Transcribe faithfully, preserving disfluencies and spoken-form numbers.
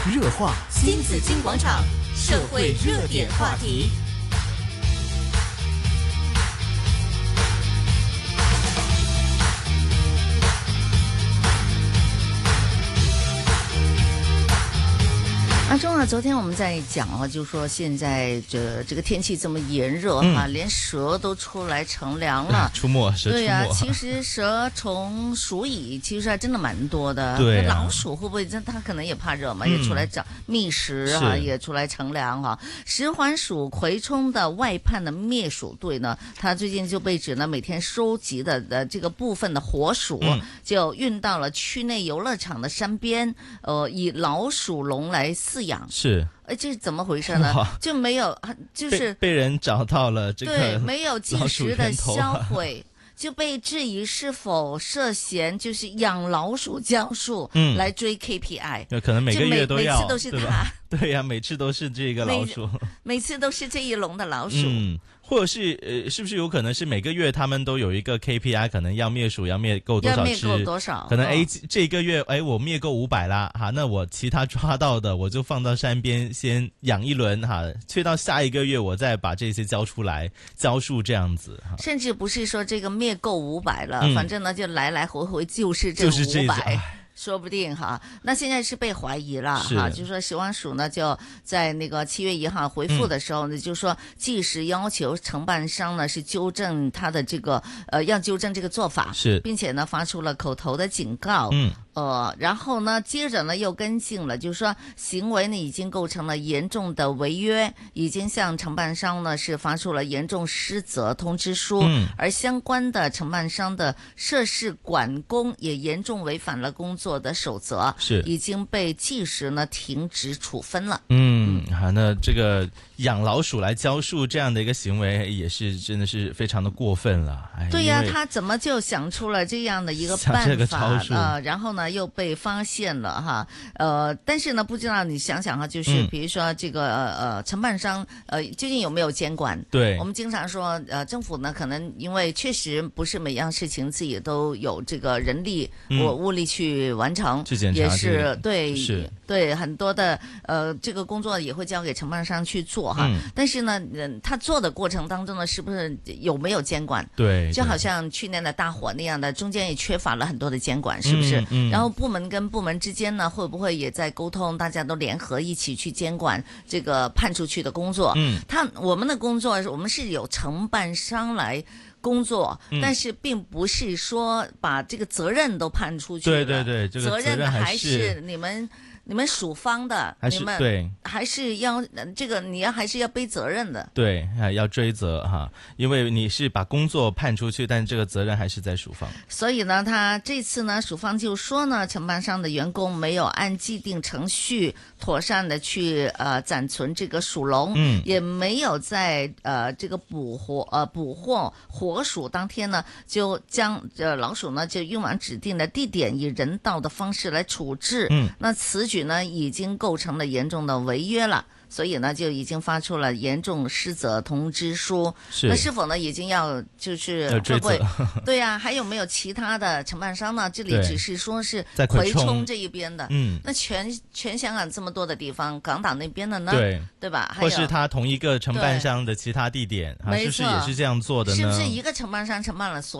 热话新紫金广场，社会热点话题。 阿忠啊，昨天我们在讲啊，就说现在这这个天气这么炎热哈、嗯，连蛇都出来乘凉了， 出没蛇出没。 对呀、啊，其实蛇虫鼠蚁其实还真的蛮多的。 对、啊， 老鼠会不会真它可能也怕热嘛、嗯，也出来找觅食哈、啊，也出来乘凉哈。石环署葵涌的外判的灭鼠队呢，它最近就被指呢每天收集的的这个部分的活鼠、嗯、就运到了区内游乐场的山边，呃，以老鼠笼来饲养。 是， 哎，这是怎么回事呢？就没有，就是被, 被人找到了这个对，没有及时的销毁，就被质疑是否涉嫌就是养老鼠浆树来追 K P I，、 嗯、可能每个月都要， 每次都是他， 对呀、啊，每次都是这个老鼠， 每, 每次都是这一笼的老鼠。 嗯，或者是呃，是不是有可能是每个月他们都有一个 K P I， 可能要灭鼠要灭够多少只， 要灭够多少？ 可能哎、哦，这个月哎我灭够五百啦，哈，那我其他抓到的我就放到山边先养一轮哈，去到下一个月我再把这些交出来交数这样子哈。 甚至不是说这个灭够五百了、嗯，反正呢就来来回回就是这就是这五百。说不定哈，那现在是被怀疑了哈，就说食环署呢就在那个七月一号回复的时候呢，嗯、就说即时要求承办商呢是纠正他的这个呃要纠正这个做法， 是， 并且呢发出了口头的警告， 嗯， 呃，然后呢接着呢又跟进了，就是说行为呢已经构成了严重的违约，已经向承办商呢是发出了严重失责通知书， 嗯， 而相关的承办商的涉事管工也严重违反了工作的守则， 是已经被即时呢停职处分了。 嗯，好，那这个养老鼠来浇树这样的一个行为也是真的是非常的过分了。哎、 对呀、啊，他怎么就想出了这样的一个办法呃，然后呢又被发现了哈，呃，但是呢不知道你想想哈，就是、嗯、比如说这个呃承办商呃究竟有没有监管？ 对， 我们经常说呃政府呢可能因为确实不是每样事情自己都有这个人力或、嗯、物力去完成，也是对， 是对很多的呃这个工作也会交给承办商去做哈、嗯，但是呢，嗯，他做的过程当中呢，是不是有没有监管？ 对， 就好像去年的大火那样的，中间也缺乏了很多的监管，是不是？ 嗯嗯、 然后部门跟部门之间呢，会不会也在沟通？大家都联合一起去监管这个判出去的工作？ 嗯， 他我们的工作，我们是有承办商来工作、嗯，但是并不是说把这个责任都判出去了。 对对对，这个责任责任还是是你们。你们属方的， 还是你们对， 还是要这个，你要还是要背责任的。 对，要追责哈，因为你是把工作判出去，但这个责任还是在属方。 所以呢，他这次呢，属方就说呢，承办商的员工没有按既定程序妥善的去呃暂存这个鼠笼， 嗯， 也没有在呃这个捕获呃捕获活鼠当天呢，就将呃老鼠呢就运往指定的地点，以人道的方式来处置。 嗯， 那此举呢已经构成了严重的违约了，所以呢就已经发出了严重失责通知书。 是， 那是否呢已经要就是会不会对呀、啊？还有没有其他的承办商呢？这里只是说是葵涌这一边的， 嗯， 那全全香港这么多的地方，港岛那边的呢？ 对对吧？ 或是他同一个承办商的其他地点，啊，是不是也是这样做的呢？ 是不是一个承办商承办了所